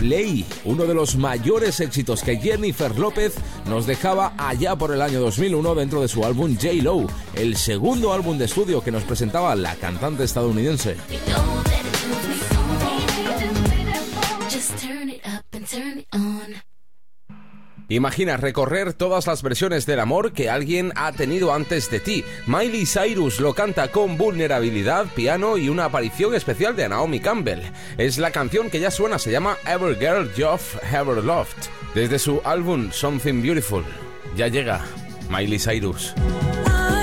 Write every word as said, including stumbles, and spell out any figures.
Play, uno de los mayores éxitos que Jennifer López nos dejaba allá por el año dos mil uno dentro de su álbum J-Lo, el segundo álbum de estudio que nos presentaba la cantante estadounidense. Imagina recorrer todas las versiones del amor que alguien ha tenido antes de ti. Miley Cyrus lo canta con vulnerabilidad, piano y una aparición especial de Naomi Campbell. Es la canción que ya suena, se llama Every Girl You've Ever Loved, desde su álbum Something Beautiful. Ya llega Miley Cyrus.